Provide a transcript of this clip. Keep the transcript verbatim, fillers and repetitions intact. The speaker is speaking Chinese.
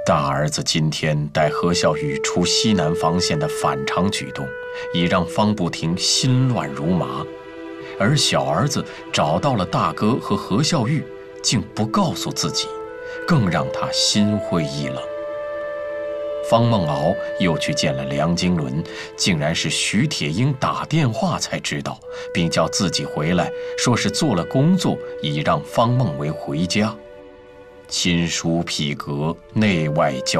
大儿子今天带何孝玉出西南防线的反常举动，已让方不停心乱如麻，而小儿子找到了大哥和何孝玉，竟不告诉自己，更让他心灰意冷。方梦敖又去见了梁经纶，竟然是徐铁英打电话才知道，并叫自己回来，说是做了工作，已让方梦为回家。亲疏匹隔，内外交